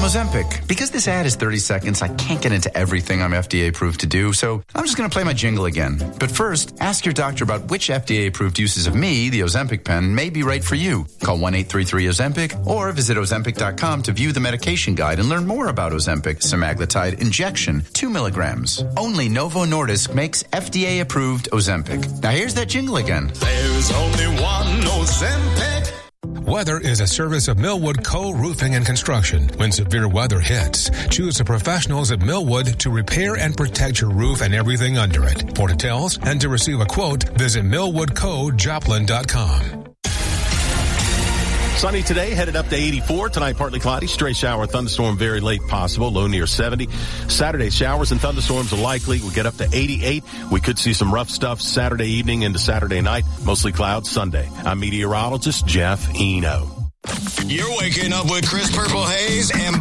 Ozempic. Because this ad is 30 seconds, I can't get into everything I'm FDA approved to do, so I'm just going to play my jingle again. But first, ask your doctor about which FDA approved uses of me, the Ozempic pen, may be right for you. Call 1-833-OZEMPIC or visit Ozempic.com to view the medication guide and learn more about Ozempic semaglutide injection, 2 milligrams. Only Novo Nordisk makes FDA approved Ozempic. Now here's that jingle again. There's only one Ozempic. Weather is a service of Millwood Co. Roofing and Construction. When severe weather hits, choose the professionals at Millwood to repair and protect your roof and everything under it. For details and to receive a quote, visit millwoodcojoplin.com. Sunny today, headed up to 84. Tonight, partly cloudy, stray shower, thunderstorm very late possible, low near 70. Saturday, showers and thunderstorms are likely. We'll get up to 88. We could see some rough stuff Saturday evening into Saturday night. Mostly clouds Sunday. I'm meteorologist Jeff Eno. You're waking up with Chris Purple Hayes and